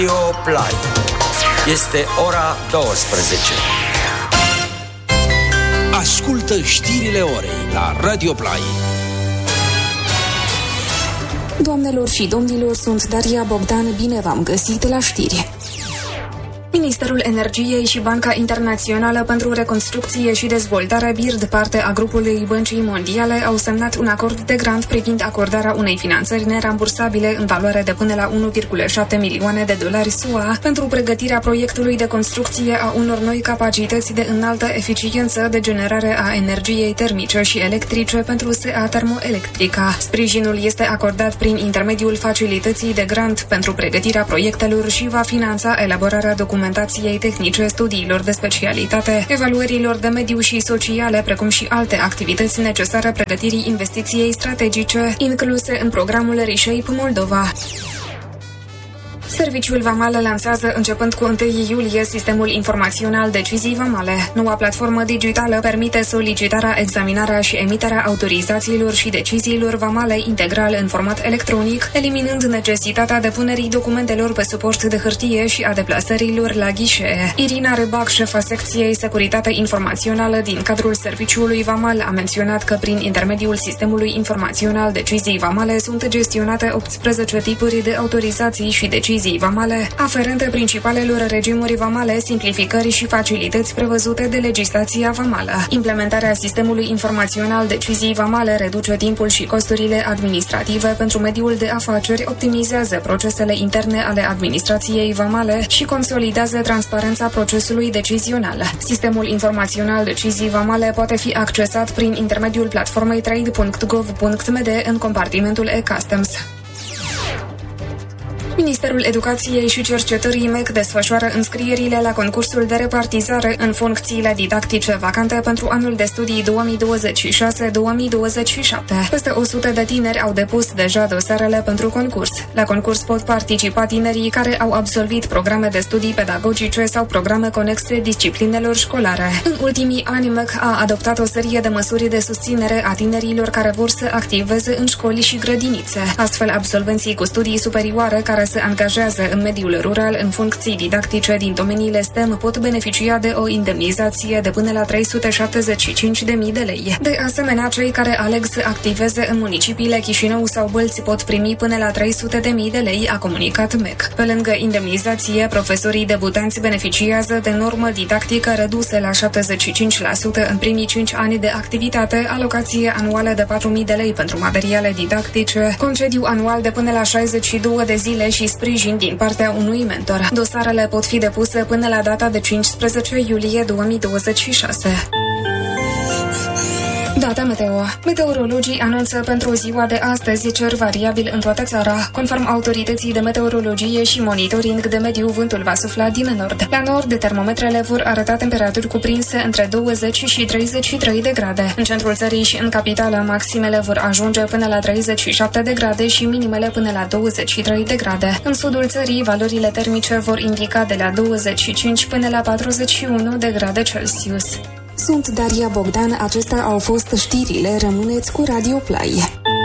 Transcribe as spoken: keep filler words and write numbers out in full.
Radio Play. Este ora douăsprezece. Ascultă știrile orei la Radio Play. Doamnelor și domnilor, sunt Daria Bogdan, bine v-am găsit la știri. Ministerul Energiei și Banca Internațională pentru Reconstrucție și Dezvoltare, B I R D, parte a grupului Băncii Mondiale, au semnat un acord de grant privind acordarea unei finanțări nerambursabile în valoare de până la unu virgulă șapte milioane de dolari S U A pentru pregătirea proiectului de construcție a unor noi capacități de înaltă eficiență de generare a energiei termice și electrice pentru S E A Termoelectrica. Sprijinul este acordat prin intermediul facilității de grant pentru pregătirea proiectelor și va finanța elaborarea documentației documentației tehnice, studiilor de specialitate, evaluărilor de mediu și sociale, precum și alte activități necesare pregătirii investiției strategice, incluse în programul Reshape Moldova. Serviciul Vamal lansează începând cu întâi iulie sistemul informațional Decizii Vamale. Noua platformă digitală permite solicitarea, examinarea și emiterea autorizațiilor și deciziilor vamale integral în format electronic, eliminând necesitatea depunerii documentelor pe suport de hârtie și a deplasărilor la ghișee. Irina Rebac, șefa secției Securitate Informațională din cadrul Serviciului Vamal, a menționat că prin intermediul sistemului informațional Decizii Vamale sunt gestionate optsprezece tipuri de autorizații și decizii vamale, aferente principalelor regimuri vamale, simplificări și facilități prevăzute de legislația vamală. Implementarea sistemului informațional Decizii Vamale reduce timpul și costurile administrative pentru mediul de afaceri, optimizează procesele interne ale administrației vamale și consolidează transparența procesului decizional. Sistemul informațional Decizii Vamale poate fi accesat prin intermediul platformei trade punct gov punct m d în compartimentul e-Customs. Ministerul Educației și Cercetării M E C desfășoară înscrierile la concursul de repartizare în funcțiile didactice vacante pentru anul de studii două mii douăzeci și șase două mii douăzeci și șapte. Peste o sută de tineri au depus deja dosarele pentru concurs. La concurs pot participa tinerii care au absolvit programe de studii pedagogice sau programe conexe disciplinelor școlare. În ultimii ani, M E C a adoptat o serie de măsuri de susținere a tinerilor care vor să activeze în școli și grădinițe. Astfel, absolvenții cu studii superioare care se angajează în mediul rural în funcții didactice din domeniile S T E M pot beneficia de o indemnizație de până la trei sute șaptezeci și cinci de mii de lei. De asemenea, cei care aleg să activeze în municipiile Chișinău sau Bălți pot primi până la trei sute de mii de lei, a comunicat M E C. Pe lângă indemnizație, profesorii debutanți beneficiază de normă didactică redusă la șaptezeci și cinci la sută în primii cinci ani de activitate, alocație anuală de patru mii de lei pentru materiale didactice, concediu anual de până la șaizeci și două de zile și sprijin din partea unui mentor. Dosarele pot fi depuse până la data de cincisprezece iulie două mii douăzeci și șase. Data meteo. Meteorologii anunță pentru ziua de astăzi cer variabil în toată țara. Conform autorității de meteorologie și monitoring de mediu, vântul va sufla din nord. La nord, termometrele vor arăta temperaturi cuprinse între douăzeci și treizeci și trei de grade. În centrul țării și în capitală, maximele vor ajunge până la treizeci și șapte de grade și minimele până la douăzeci și trei de grade. În sudul țării, valorile termice vor indica de la douăzeci și cinci până la patruzeci și unu de grade Celsius. Sunt Daria Bogdan, acestea au fost știrile, rămâneți cu Radio Play.